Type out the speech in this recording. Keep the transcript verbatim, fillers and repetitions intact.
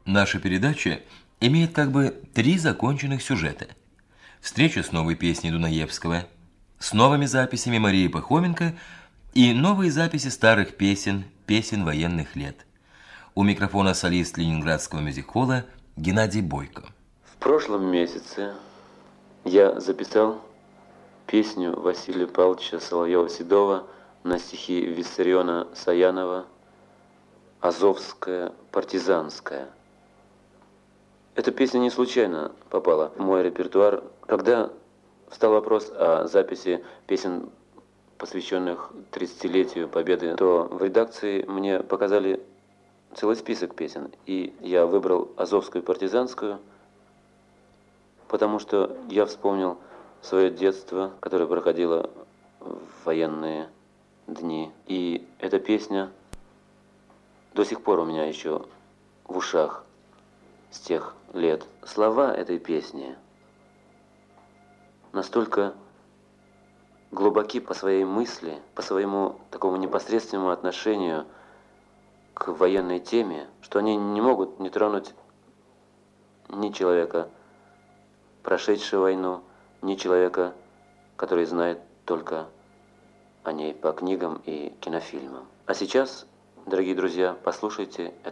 Наша передача имеет как бы три законченных сюжета. Встречу с новой песней Дунаевского, с новыми записями Марии Пахоменко и новые записи старых песен, песен военных лет. У микрофона солист ленинградского мюзик-холла Геннадий Бойко. В прошлом месяце я записал песню Василия Павловича Соловьева-Седова на стихи Виссариона Саянова «Азовская партизанская». Эта песня не случайно попала в мой репертуар. Когда встал вопрос о записи песен, посвященных тридцатилетию Победы, то в редакции мне показали целый список песен. И я выбрал «Азовскую партизанскую», потому что я вспомнил свое детство, которое проходило в военные дни. И эта песня до сих пор у меня еще в ушах с тех лет. Слова этой песни настолько глубоки по своей мысли, по своему такому непосредственному отношению к военной теме, что они не могут не тронуть ни человека, прошедшего войну, ни человека, который знает только о ней по книгам и кинофильмам. А сейчас, дорогие друзья, послушайте